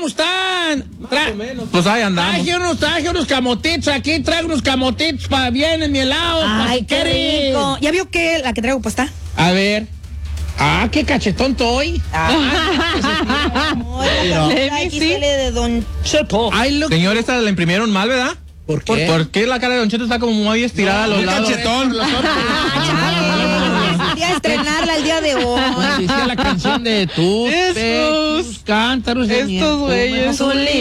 ¿cómo están? Pues ahí andamos. Traje unos camotitos aquí, traigo unos camotitos para bien en mi helado. Ay, qué rico. ¿Ya vio que la que traigo puesta? A ver. Ah, qué cachetón estoy. Aquí sale de Don Cheto. Señor, esta la imprimieron mal, ¿verdad? ¿Por qué? ¿Por qué la cara de Don Cheto está como muy estirada a los lados? Cachetón. Quería estrenarla el día de hoy. Dice la canción de tus pechos, cántaros de miel. Estos güeyes.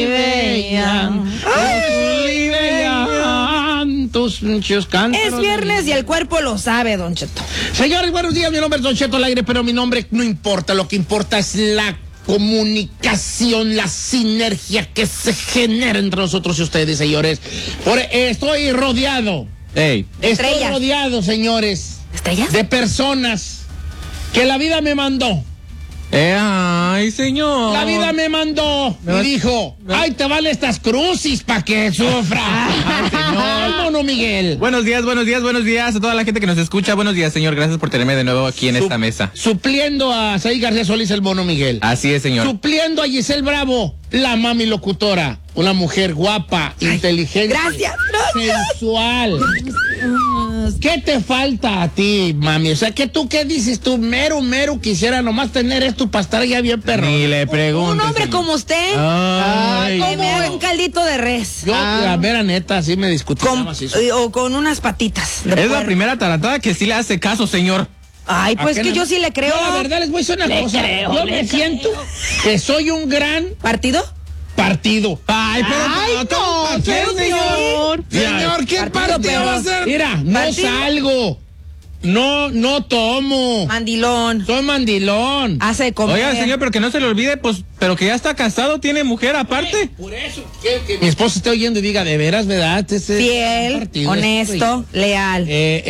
Tus pinches cántaros. Es viernes y el cuerpo lo sabe, Don Cheto. Señores, buenos días. Mi nombre es Don Cheto al aire, pero mi nombre no importa. Lo que importa es la comunicación, la sinergia que se genera entre nosotros y ustedes, señores. Estoy rodeado. Ey. Estoy Estrellas. rodeado, señores. ¿Estrellas? De personas que la vida me mandó. Ay, señor. La vida me mandó y dijo, ay, te vale estas crucis para que sufra. El mono Miguel. Buenos días a toda la gente que nos escucha. Buenos días, señor. Gracias por tenerme de nuevo aquí en esta mesa. Supliendo a Said García Solís, el mono Miguel. Así es, señor. Supliendo a Giselle Bravo, la mami locutora. Una mujer guapa, inteligente. Gracias. Sensual. ¿Qué te falta a ti, mami? O sea, ¿qué dices tú? Mero quisiera nomás tener esto para estar ya bien perro. Ni le pregunto. Un hombre como usted. Ay. Que me haga un caldito de res. Yo, la mera neta, sí me discutí. O con unas patitas. de Es la puerco. primera taratada que sí le hace caso, señor. Ay, pues ¿A qué que no? yo sí le creo. Yo, la verdad, les voy a decir una cosa. Yo me siento que soy un gran ¿Partido? partido. Ay, pero ¿cómo va a ser, señor? Señor, ¿qué Partido, partido va a ser? Mira, no ¿Partido? salgo. No tomo. Mandilón. Soy mandilón. Hace de comer. Oiga, señor, pero que no se le olvide, pues, pero que ya está casado, tiene mujer aparte. Por eso, que mi esposa esté oyendo y diga, de veras, ¿verdad? Fiel, partido, honesto, leal.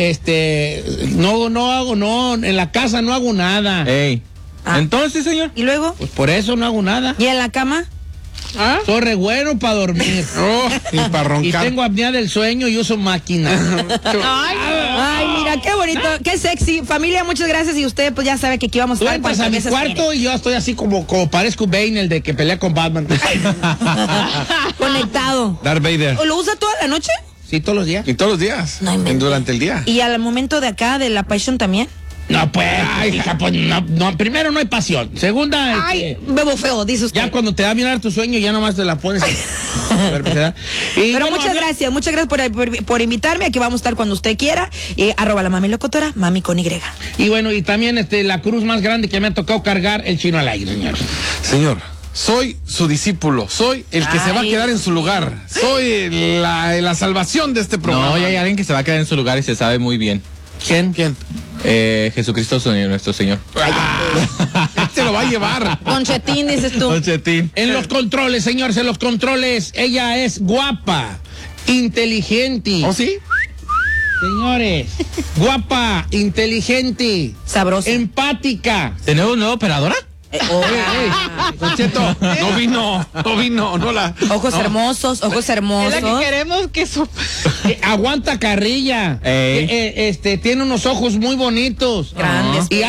No, en la casa no hago nada. Ey. Ah. Entonces, señor. ¿Y luego? Pues por eso no hago nada. ¿Y en la cama? Soy re bueno para dormir. Y para Y roncar. tengo apnea del sueño y uso máquina. Ay, mira, qué bonito, qué sexy. Familia, muchas gracias. Y usted, pues ya sabe que aquí vamos a Tú estar. entras a mi cuantas veces cuarto y yo estoy así como parezco Bane, el de que pelea con Batman. quiera. Conectado. Darth Vader. ¿O lo usa toda la noche? Sí, todos los días. Y todos los días. No inventes. Durante el día. ¿Y al momento de acá, de la pasión también? No, pues, hija, pues, no, primero no hay pasión. Segunda, Ay, bebo feo, dice usted. ya cuando te va a mirar tu sueño, ya nomás te la pones. Pero muchas gracias por invitarme. Aquí vamos a estar cuando usted quiera. @ la mami locutora, mami con Y. Y bueno, y también la cruz más grande que me ha tocado cargar, el chino al aire, señor. Señor, soy su discípulo. Soy el que se va a quedar en su lugar. Soy la salvación de este programa. No, ya hay alguien que se va a quedar en su lugar y se sabe muy bien. ¿Quién? Jesucristo, nuestro Señor. Se lo va a llevar. Don Chetín, dices tú. Don Chetín. En los controles, señores, en los controles, ella es guapa, inteligente. ¿Oh, sí? Señores, guapa, inteligente, Sabroso. empática. ¿Tenemos nueva operadora? Don Cheto, no vino, no la... Ojos hermosos, ojos hermosos. Es la que queremos que Aguanta carrilla. Ey. Tiene unos ojos muy bonitos. Grandes. Y